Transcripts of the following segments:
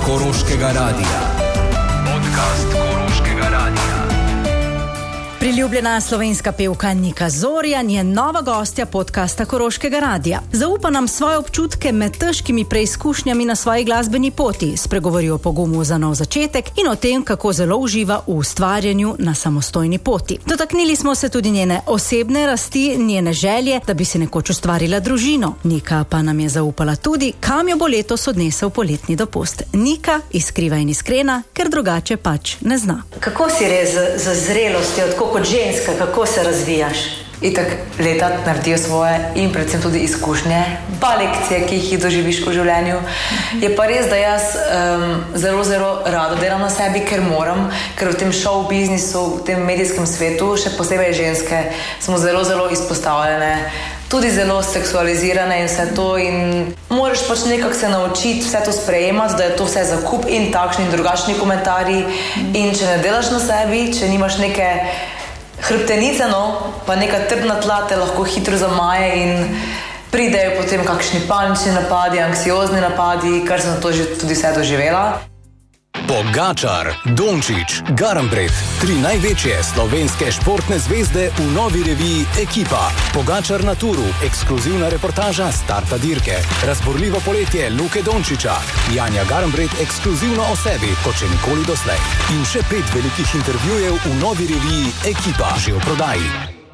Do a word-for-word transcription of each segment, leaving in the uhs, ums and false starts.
Koroškega radia. Podcast Koroškega radia. Priljubljena slovenska pevka Nika Zorjan je nova gostja podcasta Koroškega radia. Zaupa nam svoje občutke med težkimi preizkušnjami na svoji glasbeni poti, spregovori o pogumu za nov začetek in o tem, kako zelo uživa v ustvarjanju na samostojni poti. Dotaknili smo se tudi njene osebne rasti, njene želje, da bi si nekoč ustvarila družino. Nika pa nam je zaupala tudi, kam jo bo letos odnesel poletni dopust. Nika iskriva in iskrena, ker drugače pač ne zna. Kako si res za zrelostjo, tako kot ženska, kako se razvijaš? Itak leta naredijo svoje in predvsem tudi izkušnje, pa lekcije, ki jih doživiš v življenju. Je pa res, da jaz um, zelo, zelo rada delam na sebi, ker moram, ker v tem show biznisu, v tem medijskem svetu, še posebej ženske, smo zelo, zelo izpostavljene, tudi zelo seksualizirane in vse to, in moraš pač nekako se naučiti vse to sprejemati, da je to vse zakup in takšni in drugačni komentarji. In če ne delaš na sebi, če nimaš neke hrbtenice, no, pa neka trdna tla te lahko hitro zamaje in pridejo potem kakšni panični napadi, anksiozni napadi, kar sem to že tudi vse doživela. Pogačar, Dončić, Garnbret, tri največje slovenske športne zvezde v novi reviji Ekipa. Pogačar na turu, ekskluzivna reportaža starta dirke, razborljivo poletje Luke Dončića, Janja Garnbret ekskluzivno o sebi, kot še nikoli doslej. In še pet velikih intervjujev v novi reviji Ekipa, že v prodaji.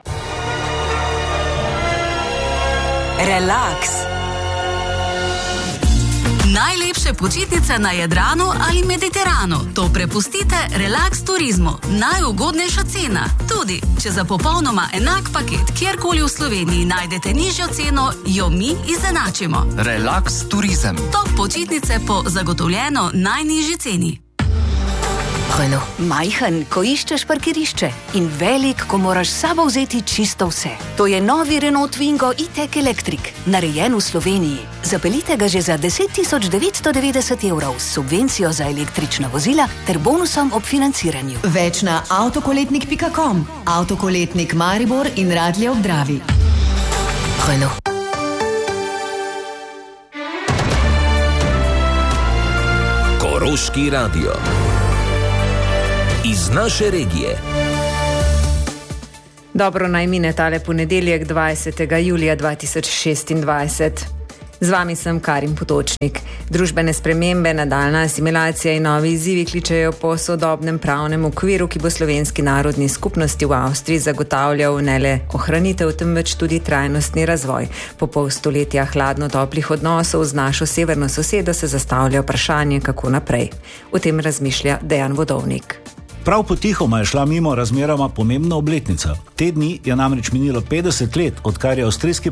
Relaks. Najlepše počitnice na Jadranu ali Mediteranu. To prepustite Relax Turizmu. Najugodnejša cena. Tudi, če za popolnoma enak paket kjerkoli v Sloveniji najdete nižjo ceno, jo mi izenačimo. Relax Turizem. Top počitnice po zagotovljeno najnižji ceni. Renault. Majhen, ko iščeš parkirišče, in velik, ko moraš s sabo vzeti čisto vse. To je novi Renault Twingo e-tech Electric, narejen v Sloveniji. Zapeljite ga že za deset tisoč devetsto devetdeset evrov s subvencijo za električna vozila ter bonusom ob financiranju. Več na avtokoletnik pika com, Avtokoletnik Maribor in Radlje ob Dravi. Renault. Koroški radio. Iz naše regije. Dobro naj mine tale ponedeljek dvajsetega julija dva tisoč šestindvajset. Z vami sem Karin Potočnik. Družbene spremembe, nadaljna asimilacija in novi izzivi kličejo po sodobnem pravnem okviru, ki bo slovenski narodni skupnosti v Avstriji zagotavljal ne le ohranitev, temveč tudi trajnostni razvoj. Po pol stoletja hladno-toplih odnosov z našo severno sosedo se zastavlja vprašanje, kako naprej. O tem razmišlja Dejan Vodovnik. Prav potihoma je šla mimo razmeroma pomembna obletnica. Te dni je namreč minilo petdeset let, odkar je avstrijski